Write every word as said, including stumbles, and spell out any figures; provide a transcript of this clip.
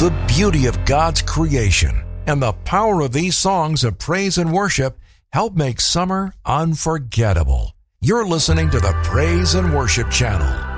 The beauty of God's creation and the power of these songs of praise and worship help make summer unforgettable. You're listening to the Praise and Worship Channel.